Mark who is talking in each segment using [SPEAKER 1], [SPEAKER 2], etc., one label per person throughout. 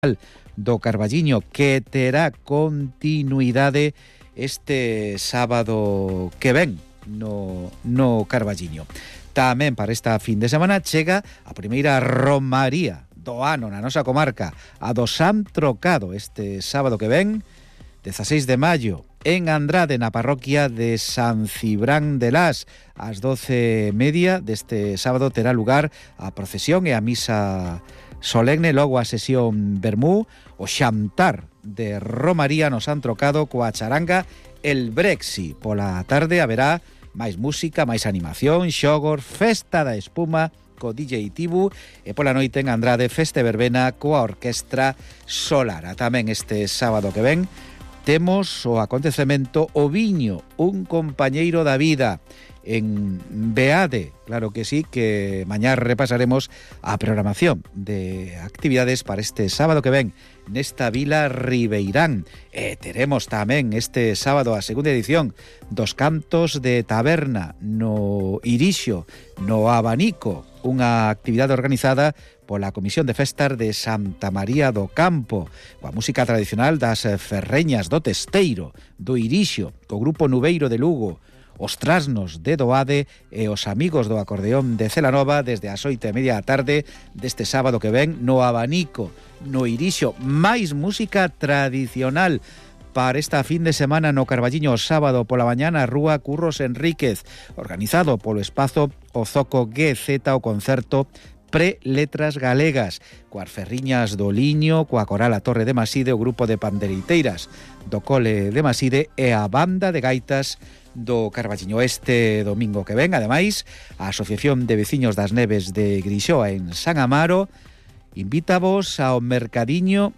[SPEAKER 1] do Carballiño, que terá continuidade este sábado que ven no Carballiño. Tamén para esta fin de semana chega a primeira romaría do ano na nosa comarca, a do San Trocado, este sábado que ven, 16 de maio, en Andrade, na parroquia de San Cibrán de Las. Ás 12:30 deste sábado terá lugar a procesión e a misa solemne, logo a sesión vermú, o xantar de romaría no San Trocado coa charanga El Brexi. Pola tarde haberá máis música, máis animación, xogos, festa da espuma co DJ Tibu, e pola noite en Andrade, festa verbena coa orquestra Solara. Tamén este sábado que ven temos o acontecemento O Viño, un compañeiro da vida, en Beade. Claro que sí, que mañá repasaremos a programación de actividades para este sábado que ven nesta vila Ribeirán. Teremos tamén este sábado a segunda edición dos cantos de taberna no Irixo, no Abanico, unha actividade organizada pola Comisión de Festas de Santa María do Campo, coa música tradicional das ferreñas do Testeiro, do Irixo, co grupo Nubeiro de Lugo, os trasnos de Doade e os amigos do acordeón de Celanova desde as 8:30 da tarde deste sábado que ven no Abanico, no Irixo. Máis música tradicional para esta fin de semana no Carballiño, sábado pola mañana, Rúa Curros Enríquez, organizado polo espazo O Zoco GZ, o concerto Pre-Letras Galegas, coas ferriñas do Liño, coa coral A Torre de Maside, o grupo de panderiteiras do Cole de Maside e a banda de gaitas do Carballiño. Este domingo que ven, ademais, a Asociación de Veciños das Neves de Grixoa en San Amaro invítavos ao mercadiño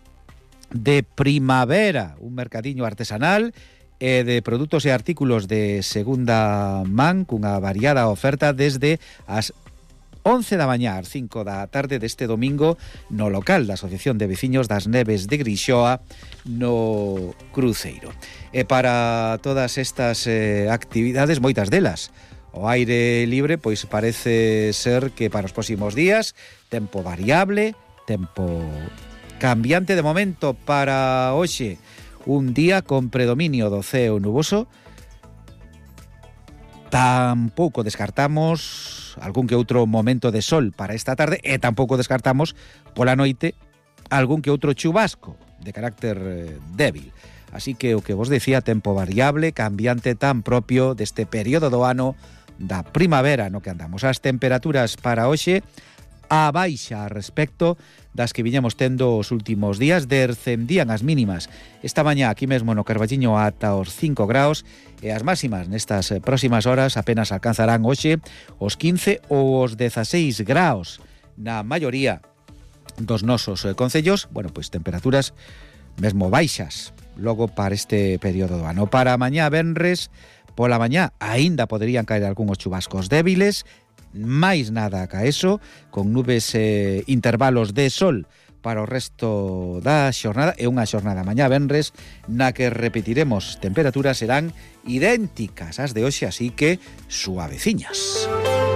[SPEAKER 1] de primavera, un mercadiño artesanal e de produtos e artículos de segunda man, cunha variada oferta desde as 11 da mañá ás 5 da tarde deste domingo no local da Asociación de Veciños das Neves de Grixoa no Cruceiro. E para todas estas actividades, moitas delas o aire libre, pois parece ser que para os próximos días, tempo variable, tempo cambiante. De momento para hoxe, un día con predominio do ceo nuboso. Tampouco descartamos algún que outro momento de sol para esta tarde e tampouco descartamos pola noite algún que outro chubasco de carácter débil. Así que o que vos decía, tempo variable, cambiante, tan propio deste período do ano da primavera no que andamos. As temperaturas para hoxe a baixa respecto das que viñamos tendo os últimos días, descendían as mínimas esta mañá aquí mesmo no Carballiño ata os 5 graus e as máximas nestas próximas horas apenas alcanzarán hoxe os 15 ou os 16 graus na maioría dos nosos concellos. Bueno, pois temperaturas mesmo baixas logo para este período do ano. Para mañá venres pola mañá aínda poderían caer algúns chubascos débiles, máis nada ca eso, con nubes intervalos de sol para o resto da xornada, e unha xornada mañá venres na que repetiremos temperaturas serán idénticas ás de hoxe, así que suaveciñas.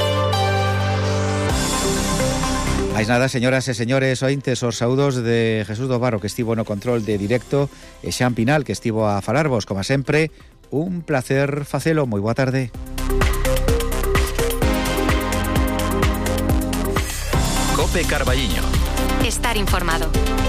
[SPEAKER 1] Máis nada, señoras e señores ointes, os saúdos de Jesús do Barro, que estivo no control de directo, e Xan Pinal, que estivo a falarvos, como sempre, un placer facelo. Moi boa tarde.
[SPEAKER 2] Cope Carballiño.
[SPEAKER 3] Estar informado.